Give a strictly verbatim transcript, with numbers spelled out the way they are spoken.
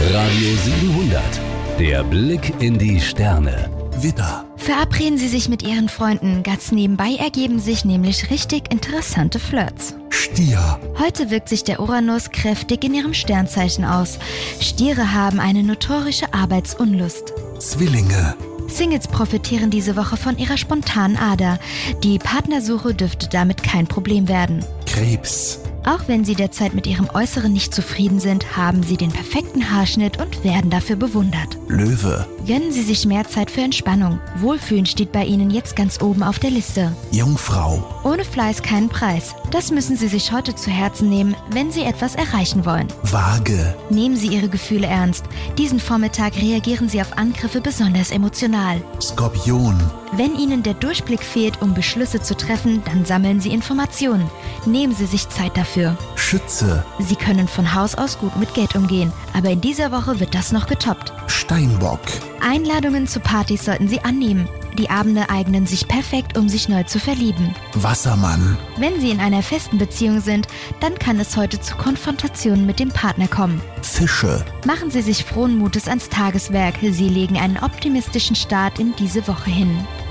Radio siebenhundert. Der Blick in die Sterne. Widder. Verabreden Sie sich mit Ihren Freunden. Ganz nebenbei ergeben sich nämlich richtig interessante Flirts. Stier. Heute wirkt sich der Uranus kräftig in Ihrem Sternzeichen aus. Stiere haben eine notorische Arbeitsunlust. Zwillinge. Singles profitieren diese Woche von ihrer spontanen Ader. Die Partnersuche dürfte damit kein Problem werden. Krebs. Auch wenn Sie derzeit mit Ihrem Äußeren nicht zufrieden sind, haben Sie den perfekten Haarschnitt und werden dafür bewundert. Löwe. Gönnen Sie sich mehr Zeit für Entspannung. Wohlfühlen steht bei Ihnen jetzt ganz oben auf der Liste. Jungfrau. Ohne Fleiß keinen Preis. Das müssen Sie sich heute zu Herzen nehmen, wenn Sie etwas erreichen wollen. Waage. Nehmen Sie Ihre Gefühle ernst. Diesen Vormittag reagieren Sie auf Angriffe besonders emotional. Skorpion. Wenn Ihnen der Durchblick fehlt, um Beschlüsse zu treffen, dann sammeln Sie Informationen. Nehmen Sie sich Zeit dafür. Schütze. Sie können von Haus aus gut mit Geld umgehen, aber in dieser Woche wird das noch getoppt. Steinbock. Einladungen zu Partys sollten Sie annehmen. Die Abende eignen sich perfekt, um sich neu zu verlieben. Wassermann. Wenn Sie in einer festen Beziehung sind, dann kann es heute zu Konfrontationen mit dem Partner kommen. Fische. Machen Sie sich frohen Mutes ans Tageswerk. Sie legen einen optimistischen Start in diese Woche hin.